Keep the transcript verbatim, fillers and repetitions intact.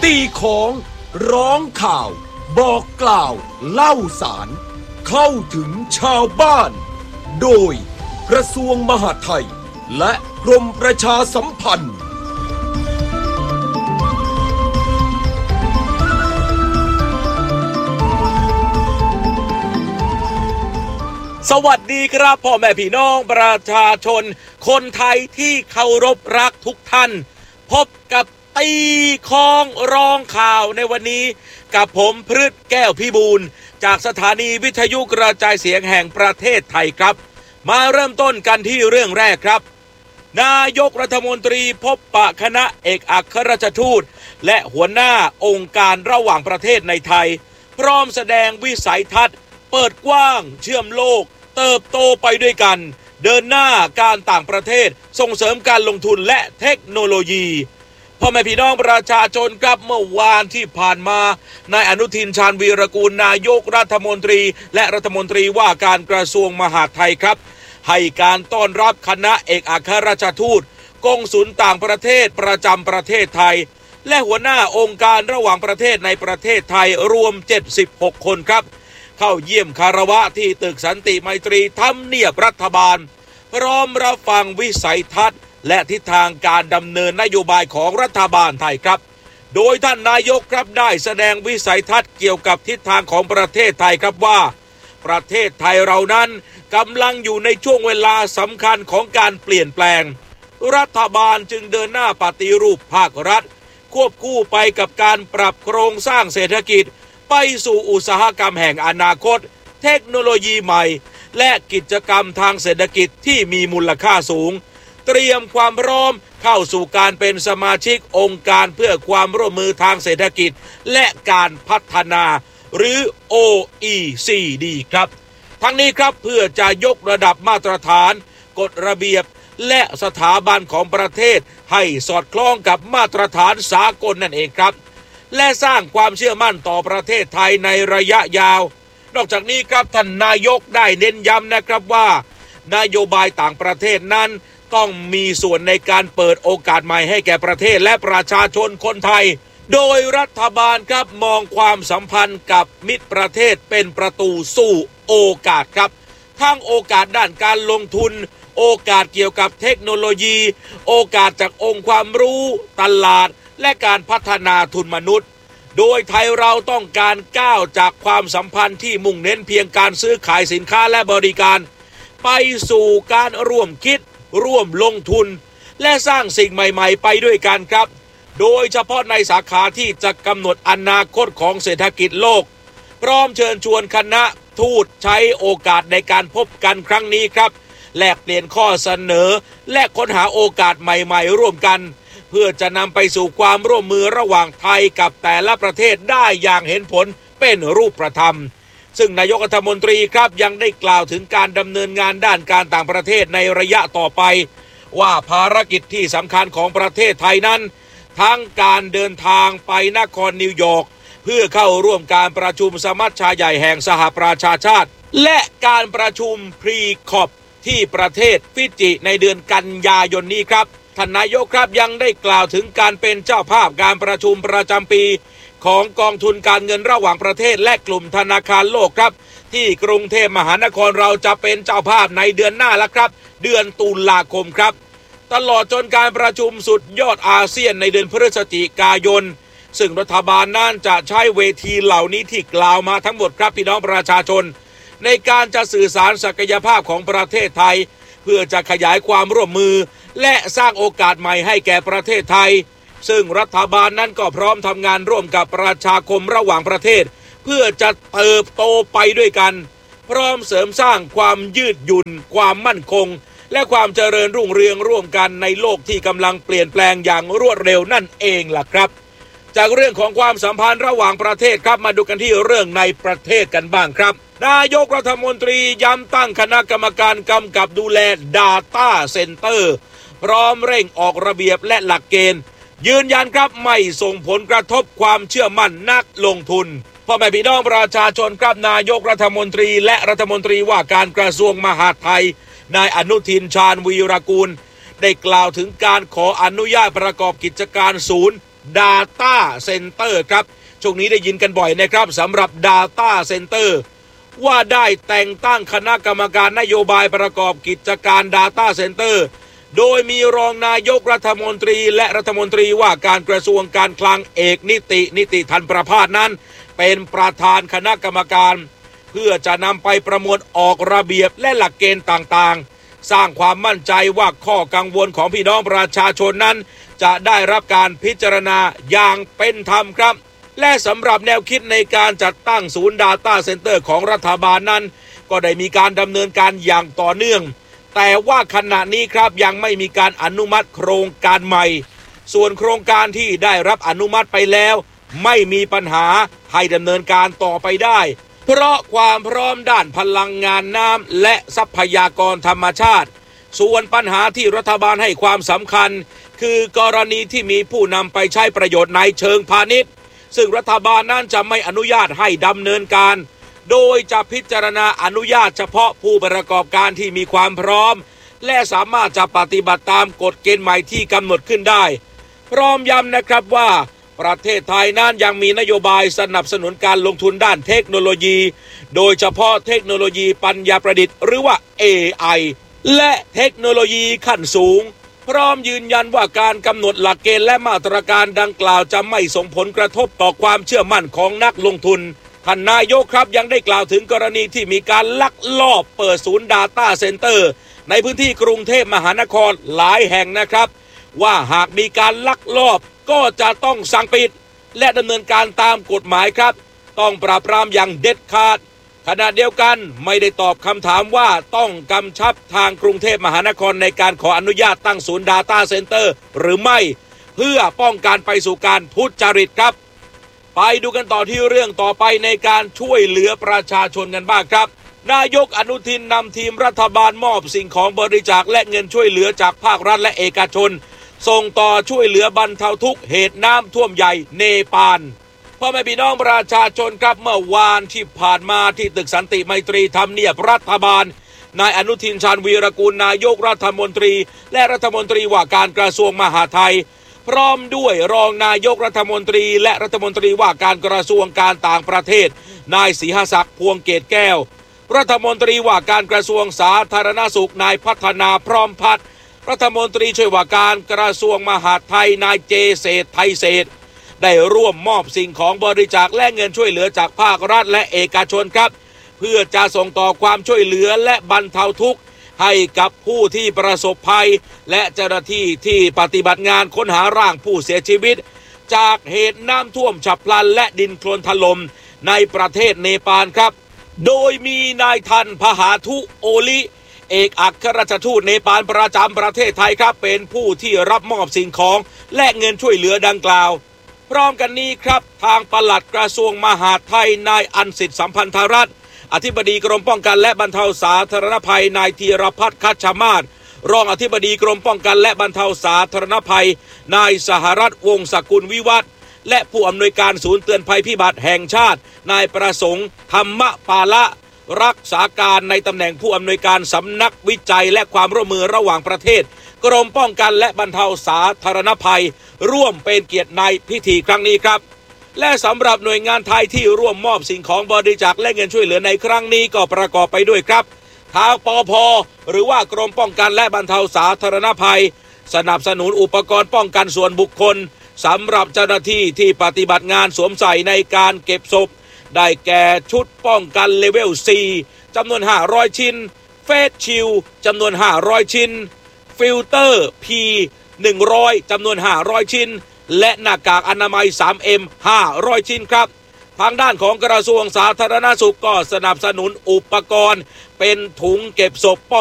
ตีของร้องข่าวบอกกล่าวเล่าสารเข้าถึงชาวบ้านโดยกระทรวงมหาดไทยและกรมประชาสัมพันธ์สวัสดีครับพ่อแม่พี่น้องประชาชนคนไทยที่เคารพรักทุกท่านพบกับตีของร้องข่าวในวันนี้กับผมพฤทธิ์แก้วพิบูลจากสถานีวิทยุกระจายเสียงแห่งประเทศไทยครับมาเริ่มต้นกันที่เรื่องแรกครับนายกรัฐมนตรีพบปะคณะเอกอัครราชทูตและหัวหน้าองค์การระหว่างประเทศในไทยพร้อมแสดงวิสัยทัศน์เปิดกว้างเชื่อมโลกเติบโตไปด้วยกันเดินหน้าการต่างประเทศส่งเสริมการลงทุนและเทคโนโลยีพ่อแม่พี่น้องประชาชนครับเมื่อวานที่ผ่านมานายอนุทินชาญวีรกูลนายกรัฐมนตรีและรัฐมนตรีว่าการกระทรวงมหาดไทยครับให้การต้อนรับคณะเอกอัครราชทูตกงสุลต่างประเทศประจำประเทศไทยและหัวหน้าองค์การระหว่างประเทศในประเทศไทยรวมเจ็ดสิบหกคนครับเข้าเยี่ยมคารวะที่ตึกสันติไมตรีทำเนียบรัฐบาลพร้อมรับฟังวิสัยทัศน์และทิศทางการดำเนินนโยบายของรัฐบาลไทยครับโดยท่านนายกครับได้แสดงวิสัยทัศน์เกี่ยวกับทิศทางของประเทศไทยครับว่าประเทศไทยเรานั้นกำลังอยู่ในช่วงเวลาสำคัญของการเปลี่ยนแปลงรัฐบาลจึงเดินหน้าปฏิรูปภาครัฐควบคู่ไปกับการปรับโครงสร้างเศรษฐกิจไปสู่อุตสาหกรรมแห่งอนาคตเทคโนโลยีใหม่และกิจกรรมทางเศรษฐกิจที่มีมูลค่าสูงเตรียมความพร้อมเข้าสู่การเป็นสมาชิกองค์การเพื่อความร่วมมือทางเศรษฐกิจและการพัฒนาหรือ โอ อี ซี ดี ครับทั้งนี้ครับเพื่อจะยกระดับมาตรฐานกฎระเบียบและสถาบันของประเทศให้สอดคล้องกับมาตรฐานสากลนั่นเองครับและสร้างความเชื่อมั่นต่อประเทศไทยในระยะยาวนอกจากนี้ครับท่านนายกได้เน้นย้ำนะครับว่านโยบายต่างประเทศนั้นต้องมีส่วนในการเปิดโอกาสใหม่ให้แก่ประเทศและประชาชนคนไทยโดยรัฐบาลครับมองความสัมพันธ์กับมิตรประเทศเป็นประตูสู่โอกาสครับทั้งโอกาสด้านการลงทุนโอกาสเกี่ยวกับเทคโนโลยีโอกาสจากองค์ความรู้ตลาดและการพัฒนาทุนมนุษย์โดยไทยเราต้องการก้าวจากความสัมพันธ์ที่มุ่งเน้นเพียงการซื้อขายสินค้าและบริการไปสู่การร่วมคิดร่วมลงทุนและสร้างสิ่งใหม่ๆไปด้วยกันครับโดยเฉพาะในสาขาที่จะกำหนดอนาคตของเศรษฐกิจโลกพร้อมเชิญชวนคณะทูตใช้โอกาสในการพบกันครั้งนี้ครับแลกเปลี่ยนข้อเสนอและค้นหาโอกาสใหม่ๆร่วมกันเพื่อจะนำไปสู่ความร่วมมือระหว่างไทยกับแต่ละประเทศได้อย่างเห็นผลเป็นรูปธรรมซึ่งนายกรัฐมนตรีครับยังได้กล่าวถึงการดำเนินงานด้านการต่างประเทศในระยะต่อไปว่าภารกิจที่สำคัญของประเทศไทยนั้นทั้งการเดินทางไปนครนิวยอร์กเพื่อเข้าร่วมการประชุมสมัชชาใหญ่แห่งสหประชาชาติและการประชุมพรีคอปที่ประเทศฟิจิในเดือนกันยายนนี้ครับท่านนายกครับยังได้กล่าวถึงการเป็นเจ้าภาพการประชุมประจำปีของกองทุนการเงินระหว่างประเทศและกลุ่มธนาคารโลกครับที่กรุงเทพมหานครเราจะเป็นเจ้าภาพในเดือนหน้าแล้วครับเดือนตุลาคมครับตลอดจนการประชุมสุดยอดอาเซียนในเดือนพฤศจิกายนซึ่งรัฐบาลนั่นจะใช้เวทีเหล่านี้ที่กล่าวมาทั้งหมดครับพี่น้องประชาชนในการจะสื่อสารศักยภาพของประเทศไทยเพื่อจะขยายความร่วมมือและสร้างโอกาสใหม่ให้แก่ประเทศไทยซึ่งรัฐบาลนั้นก็พร้อมทำงานร่วมกับประชาคมระหว่างประเทศเพื่อจะเติบโตไปด้วยกันพร้อมเสริมสร้างความยืดหยุ่นความมั่นคงและความเจริญรุ่งเรืองร่วมกันในโลกที่กำลังเปลี่ยนแปลงอย่างรวดเร็วนั่นเองล่ะครับจากเรื่องของความสัมพันธ์ระหว่างประเทศครับมาดูกันที่เรื่องในประเทศกันบ้างครับนายกรัฐมนตรีย้ำตั้งคณะกรรมการกำกับดูแล Data Center พร้อมเร่งออกระเบียบและหลักเกณฑ์ยืนยันครับไม่ส่งผลกระทบความเชื่อมั่นนักลงทุนพ่อแม่พี่น้องประชาชนครับนายกรัฐมนตรีและรัฐมนตรีว่าการกระทรวงมหาดไทยนายอนุทินชาญวีรกูลได้กล่าวถึงการขออนุญาตประกอบกิจการศูนย์ Data Center ครับช่วงนี้ได้ยินกันบ่อยนะครับสำหรับ Data Center ว่าได้แต่งตั้งคณะกรรมการนโยบายประกอบกิจการ Data Center โดยมีรองนายกรัฐมนตรีและรัฐมนตรีว่าการกระทรวงการคลังเอกนิตินิติธันประภาสนั้นเป็นประธานคณะกรรมการเพื่อจะนำไปประมวลออกระเบียบและหลักเกณฑ์ต่างๆสร้างความมั่นใจว่าข้อกังวลของพี่น้องประชาชนนั้นจะได้รับการพิจารณาอย่างเป็นธรรมครับและสำหรับแนวคิดในการจัดตั้งศูนย์ Data Center ของรัฐบาลนั้นก็ได้มีการดำเนินการอย่างต่อเนื่องแต่ว่าขณะนี้ครับยังไม่มีการอนุมัติโครงการใหม่ส่วนโครงการที่ได้รับอนุมัติไปแล้วไม่มีปัญหาให้ดำเนินการต่อไปได้เพราะความพร้อมด้านพลังงานน้ำและทรัพยากรธรรมชาติส่วนปัญหาที่รัฐบาลให้ความสำคัญคือกรณีที่มีผู้นำไปใช้ประโยชน์ในเชิงพาณิชย์ซึ่งรัฐบาลนั้นจะไม่อนุญาตให้ดำเนินการโดยจะพิจารณาอนุญาตเฉพาะผู้ประกอบการที่มีความพร้อมและสามารถจะปฏิบัติตามกฎเกณฑ์ใหม่ที่กำหนดขึ้นได้พร้อมย้ำนะครับว่าประเทศไทยนั้นยังมีนโยบายสนับสนุนการลงทุนด้านเทคโนโลยีโดยเฉพาะเทคโนโลยีปัญญาประดิษฐ์หรือว่า เอ ไอ และเทคโนโลยีขั้นสูงพร้อมยืนยันว่าการกำหนดหลักเกณฑ์และมาตรการดังกล่าวจะไม่ส่งผลกระทบต่อความเชื่อมั่นของนักลงทุนท่านนายกครับยังได้กล่าวถึงกรณีที่มีการลักลอบเปิดศูนย์ Data Center ในพื้นที่กรุงเทพมหานครหลายแห่งนะครับว่าหากมีการลักลอบก็จะต้องสั่งปิดและดำเนินการตามกฎหมายครับต้องปราบปรามอย่างเด็ดขาดขณะเดียวกันไม่ได้ตอบคำถามว่าต้องกำชับทางกรุงเทพมหานครในการขออนุญาตตั้งศูนย์ Data Center หรือไม่เพื่อป้องกันไปสู่การทุจริตครับไปดูกันต่อที่เรื่องต่อไปในการช่วยเหลือประชาชนกันบ้างครับนายกอนุทินนำทีมรัฐบาลมอบสิ่งของบริจาคและเงินช่วยเหลือจากภาครัฐและเอกชนส่งต่อช่วยเหลือบรรเทาทุกข์เหตุน้ำท่วมใหญ่เนปาลพ่อแม่พี่น้องประชาชนครับเมื่อวานที่ผ่านมาที่ตึกสันติไมตรีทำเนียบรัฐบาลนายอนุทินชาญวีรกูลนายกรัฐมนตรีและรัฐมนตรีว่าการกระทรวงมหาดไทยพร้อมด้วยรองนายกรัฐมนตรีและรัฐมนตรีว่าการกระทรวงการต่างประเทศนายศรีหศักดิ์พวงเกตแก้วรัฐมนตรีว่าการกระทรวงสาธารณสุขนายพัฒนาพร้อมพัฒน์รัฐมนตรีช่วยว่าการกระทรวงมหาดไทยนายเจเศรษฐ์ไทยเศรษฐ์ได้ร่วมมอบสิ่งของบริจาคและเงินช่วยเหลือจากภาครัฐและเอกชนครับเพื่อจะส่งต่อความช่วยเหลือและบรรเทาทุกข์ให้กับผู้ที่ประสบภัยและเจ้าหน้าที่ที่ปฏิบัติงานค้นหาร่างผู้เสียชีวิตจากเหตุน้ำท่วมฉับพลันและดินโคลนถล่มในประเทศเนปาลครับโดยมีนายทันพหาธุโอลิเอกอัครราชทูตเนปาลประจำประเทศไทยครับเป็นผู้ที่รับมอบสิ่งของและเงินช่วยเหลือดังกล่าวพร้อมกันนี้ครับทางปลัดกระทรวงมหาดไทยนายอันสิทธิสัมพันธรัตน์อธิบดีกรมป้องกันและบรรเทาสาธารณภัยนายธีรพัฒน์คัชมาศรองอธิบดีกรมป้องกันและบรรเทาสาธารณภัยนายสหรัฐวงศ์สกุลวิวัฒน์และผู้อำนวยการศูนย์เตือนภัยพิบัติแห่งชาตินายประสงค์ธรรมปาละรักษาการในตำแหน่งผู้อำนวยการสำนักวิจัยและความร่วมมือระหว่างประเทศกรมป้องกันและบรรเทาสาธารณภัยร่วมเป็นเกียรติในพิธีครั้งนี้ครับและสำหรับหน่วยงานไทยที่ร่วมมอบสิ่งของบริจาคและเงินช่วยเหลือในครั้งนี้ก็ประกอบไปด้วยครับทางปภ.หรือว่ากรมป้องกันและบรรเทาสาธารณภัยสนับสนุนอุปกรณ์ป้องกันส่วนบุคคลสำหรับเจ้าหน้าที่ที่ปฏิบัติงานสวมใส่ในการเก็บศพได้แก่ชุดป้องกันเลเวล ซี จำนวนห้าร้อยชิ้นเฟสชิลจำนวนห้าร้อยชิ้นฟิลเตอร์ พี หนึ่งร้อยจำนวนห้าร้อยชิ้นและหน้ากากอนามัย ทรี เอ็ม ห้าร้อยชิ้นครับทางด้านของกระทรวงสาธารณสุขก็สนับสนุนอุปกรณ์เป็นถุงเก็บศพ